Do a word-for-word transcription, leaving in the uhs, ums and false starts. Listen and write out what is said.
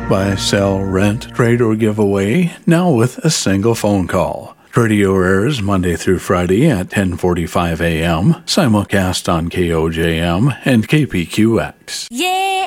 Buy, sell, rent, trade, or give away, now with a single phone call. Radio airs Monday through Friday at ten forty-five a.m., simulcast on K O J M and K P Q X. Yeah,